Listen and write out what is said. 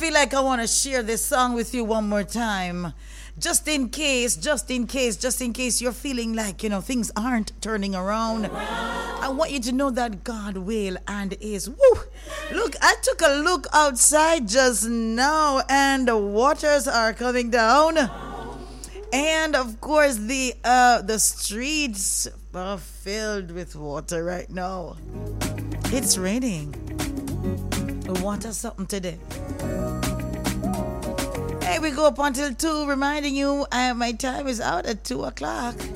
feel like I want to share this song with you one more time. Just in case you're feeling like, things aren't turning around. I want you to know that God will and is. Woo! Look, I took a look outside just now and the waters are coming down. And of course the streets are filled with water right now. It's raining. We want us something today. Hey, we go up until 2, reminding you my time is out at 2 o'clock.